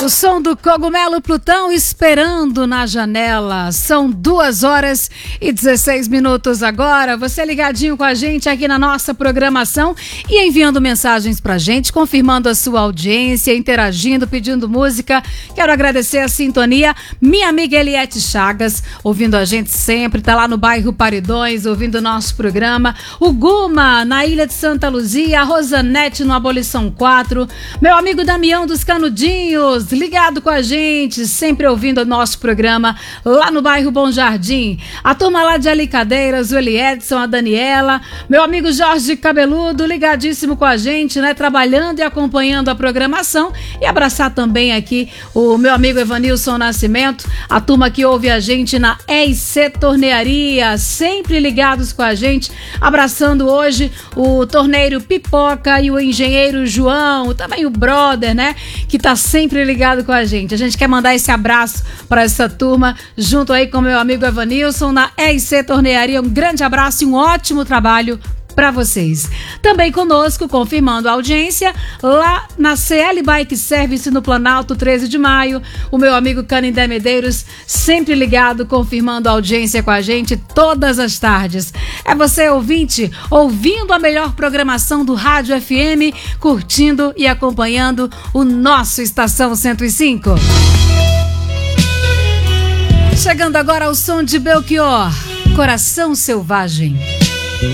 O som do Cogumelo Plutão esperando na janela. São 2h16 agora. Você ligadinho com a gente aqui na nossa programação e enviando mensagens pra gente, confirmando a sua audiência, interagindo, pedindo música. Quero agradecer a sintonia. Minha amiga Eliette Chagas, ouvindo a gente sempre, tá lá no bairro Paredões, ouvindo o nosso programa. O Guma, na Ilha de Santa Luzia. A Rosanete, no Abolição 4. Meu amigo Damião dos Canudinhos, ligado com a gente, sempre ouvindo o nosso programa lá no bairro Bom Jardim. A turma lá de Alicadeiras, o Eliedson, a Daniela, meu amigo Jorge Cabeludo, ligadíssimo com a gente, né? Trabalhando e acompanhando a programação. E abraçar também aqui o meu amigo Evanilson Nascimento, a turma que ouve a gente na EIC Tornearia, sempre ligados com a gente. Abraçando hoje o torneiro Pipoca e o engenheiro João, também o brother, né? Que tá sempre ligado com a gente. A gente quer mandar esse abraço para essa turma, junto aí com meu amigo Evanilson, na EIC Tornearia. Um grande abraço e um ótimo trabalho para vocês. Também conosco, confirmando a audiência, lá na CL Bike Service, no Planalto, 13 de maio, o meu amigo Canindé Medeiros, sempre ligado, confirmando a audiência com a gente todas as tardes. É você, ouvinte, ouvindo a melhor programação do Rádio FM, curtindo e acompanhando o nosso Estação 105. Chegando agora ao som de Belchior, Coração Selvagem.